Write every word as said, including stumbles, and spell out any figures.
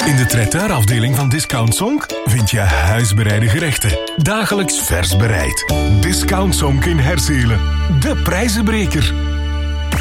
In de traiteurafdeling van Discount Sonk vind je huisbereide gerechten. Dagelijks vers bereid. Discount Sonk in Herzelen. De prijzenbreker.